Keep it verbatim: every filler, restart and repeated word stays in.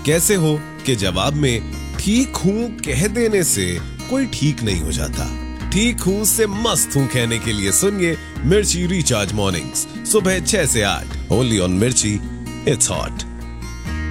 कैसे हो के जवाब में ठीक हूँ कह देने से कोई ठीक नहीं हो जाता। ठीक हूँ से मस्त हूँ कहने के लिए सुनिए मिर्ची रिचार्ज मॉर्निंग्स सुबह छह से आठ ओनली ऑन मिर्ची, इट्स हॉट।